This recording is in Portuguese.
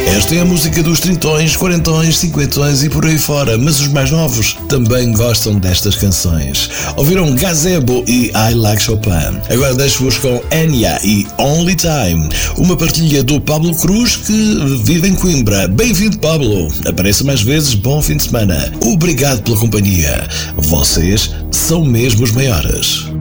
Esta é a música dos trintões, quarentões, cinquentões e por aí fora, mas os mais novos também gostam destas canções. Ouviram Gazebo e I Like Chopin. Agora deixo-vos com Enya e Only Time, uma partilha do Pablo Cruz que vive em Coimbra. Bem-vindo, Pablo. Apareça mais vezes, bom fim de semana. Obrigado pela companhia. Vocês são mesmo os maiores.